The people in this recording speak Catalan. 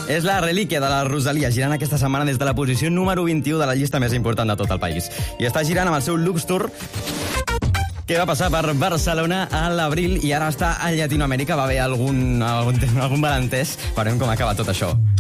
És la relíquia de la Rosalia, girant aquesta setmana des de la posició número 21 de la llista més important de tot el país. I està girant amb el seu Lux Tour, que va passar per Barcelona a l'abril i ara està a Llatinoamèrica. Va haver algun malentès. Veurem com acaba tot això.